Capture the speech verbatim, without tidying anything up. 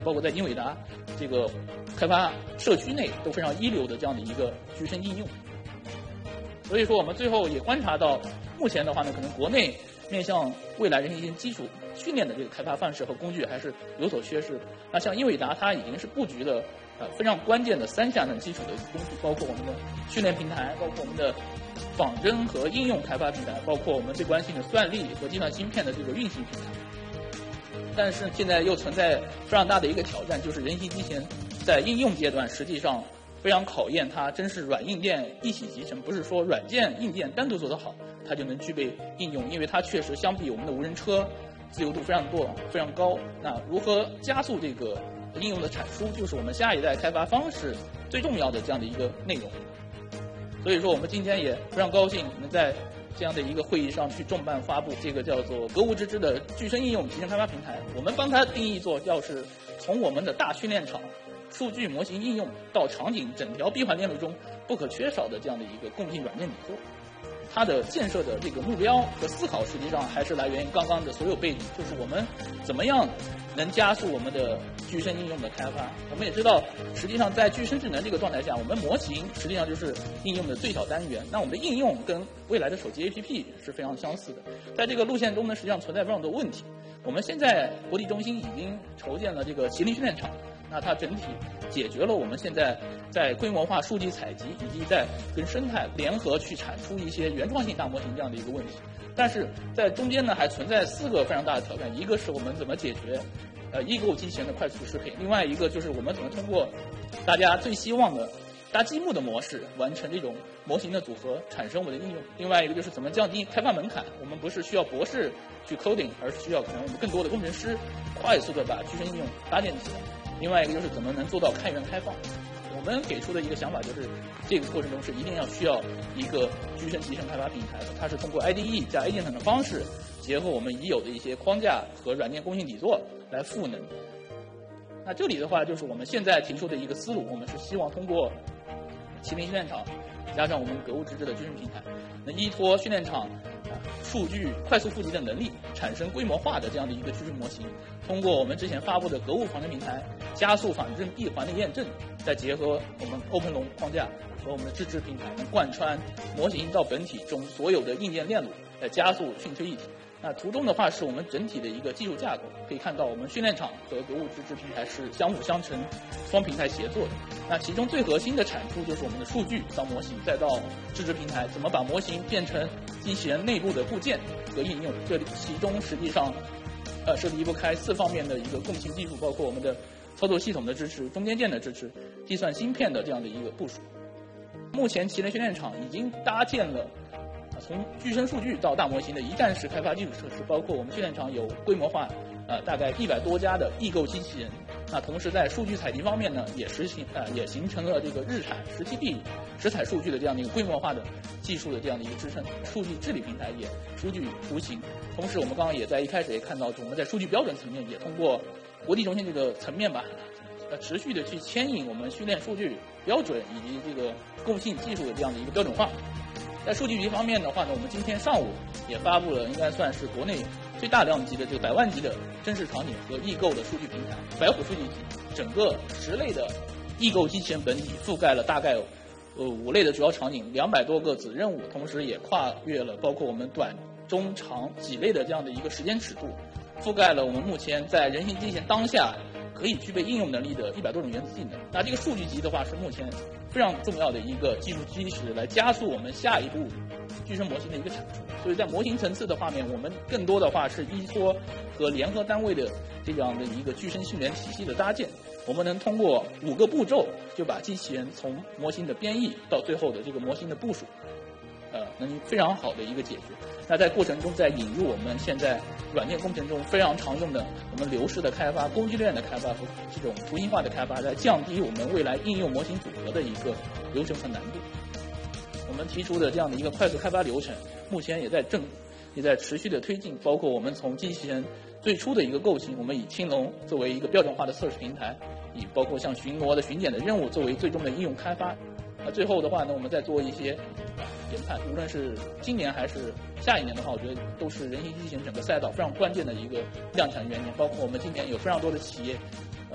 包括在英伟达这个开发社区内都非常一流的这样的一个具身应用。所以说，我们最后也观察到，目前的话呢，可能国内面向未来人工智能基础训练的这个开发范式和工具还是有所缺失。那像英伟达，它已经是布局了呃非常关键的三项的基础的工具，包括我们的训练平台，包括我们的仿真和应用开发平台，包括我们最关心的算力和计算芯片的这个运行平台。但是现在又存在非常大的一个挑战，就是人形机器人在应用阶段实际上非常考验它真是软硬件一起集成，不是说软件硬件单独做得好它就能具备应用，因为它确实相比我们的无人车自由度非常多非常高。那如何加速这个应用的产出，就是我们下一代开发方式最重要的这样的一个内容。所以说我们今天也非常高兴能在这样的一个会议上去重磅发布这个叫做格物致知的具身应用集成开发平台。我们帮它定义做要是从我们的大训练场数据模型应用到场景整条闭环链路中不可缺少的这样的一个共性软件底座。它的建设的这个目标和思考实际上还是来源于刚刚的所有背景，就是我们怎么样能加速我们的具身应用的开发。我们也知道，实际上在具身智能这个状态下，我们模型实际上就是应用的最小单元，那我们的应用跟未来的手机 A P P 是非常相似的。在这个路线中呢，实际上存在非常多问题。我们现在国际中心已经筹建了这个麒麟训练场，那它整体解决了我们现在在规模化数据采集以及在跟生态联合去产出一些原创性大模型这样的一个问题。但是在中间呢，还存在四个非常大的挑战，一个是我们怎么解决呃异构机器人的快速适配，另外一个就是我们怎么通过大家最希望的搭积木的模式完成这种模型的组合产生我们的应用，另外一个就是怎么降低开发门槛，我们不是需要博士去 coding， 而是需要可能我们更多的工程师快速的把具身应用搭建起来，另外一个就是怎么能做到开源开放。我们给出的一个想法就是，这个过程中是一定要需要一个具身集成开发平台的，它是通过 I D E 加 Agent 的方式，结合我们已有的一些框架和软件共性底座来赋能。那这里的话，就是我们现在提出的一个思路，我们是希望通过麒麟训练场加上我们格物致知的具身平台，能依托训练场啊数据快速富集的能力，产生规模化的这样的一个具身模型。通过我们之前发布的格物仿真平台，加速仿真闭环的验证，再结合我们 OpenLong 框架和我们的智知平台，能贯穿模型到本体中所有的硬件链路，来加速训推一体。那图中的话是我们整体的一个技术架构，可以看到我们训练场和格物致知平台是相辅相成、双平台协作的。那其中最核心的产出就是我们的数据到模型，再到智知平台，怎么把模型变成机器人内部的部件和应用。这里其中实际上，呃，是离不开四方面的一个共性技术，包括我们的操作系统的支持、中间件的支持、计算芯片的这样的一个部署。目前麒麟训练场已经搭建了从具身数据到大模型的一站式开发基础设施，包括我们训练场有规模化，呃，大概一百多家的异构机器人。那同时在数据采集方面呢，也实行呃也形成了这个日产十七 B 实采数据的这样的一个规模化的技术的这样的一个支撑，数据治理平台也数据雏形。同时我们刚刚也在一开始也看到，我们在数据标准层面也通过国际中心这个层面吧，呃持续的去牵引我们训练数据标准以及这个共性技术的这样的一个标准化。在数据集方面的话呢，我们今天上午也发布了应该算是国内最大量级的这个百万级的真实场景和异构的数据平台白虎数据集，整个十类的异构机器人本体覆盖了大概呃五类的主要场景，两百多个子任务，同时也跨越了包括我们短、中、长几类的这样的一个时间尺度，覆盖了我们目前在人形机器人当下可以具备应用能力的一百多种原子技能。那这个数据集的话是目前非常重要的一个技术基石，来加速我们下一步具身模型的一个产出。所以在模型层次的画面，我们更多的话是依托和联合单位的这样的一个具身训练体系的搭建，我们能通过五个步骤就把机器人从模型的编译到最后的这个模型的部署，呃，能非常好的一个解决。那在过程中再引入我们现在软件工程中非常常用的我们流式的开发、工具链的开发和这种图形化的开发，来降低我们未来应用模型组合的一个流程和难度。我们提出的这样的一个快速开发流程，目前也在正也在持续的推进，包括我们从机器人最初的一个构型，我们以青龙作为一个标准化的测试平台，以包括像巡逻的巡检的任务作为最终的应用开发。那最后的话呢，我们再做一些研判，无论是今年还是下一年的话，我觉得都是人形机器人整个赛道非常关键的一个量产元年。包括我们今年有非常多的企业